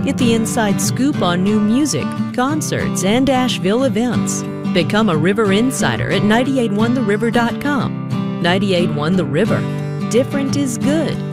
Get the inside scoop on new music, concerts, and Asheville events. Become a River Insider at 981theriver.com. 981 The River. Different is good.